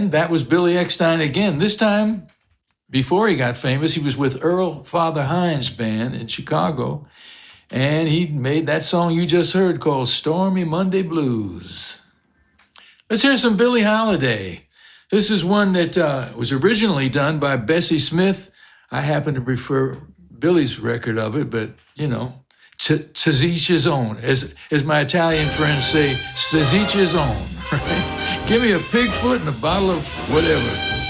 And that was Billy Eckstine again. This time, before he got famous, he was with Earl Father Hines Band in Chicago. And he made that song you just heard called Stormy Monday Blues. Let's hear some Billie Holiday. This is one that was originally done by Bessie Smith. I happen to prefer Billie's record of it, but, you know, to each his own. As my Italian friends say, to each his own, right? Give me a pig foot and a bottle of whatever.